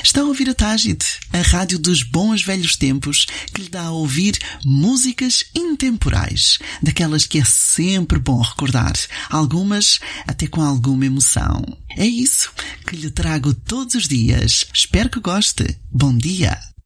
Está a ouvir a Tágide, a rádio dos bons velhos tempos que lhe dá a ouvir músicas intemporais, daquelas que é sempre bom recordar, algumas até com alguma emoção. É isso que lhe trago todos os dias. Espero que goste. Bom dia!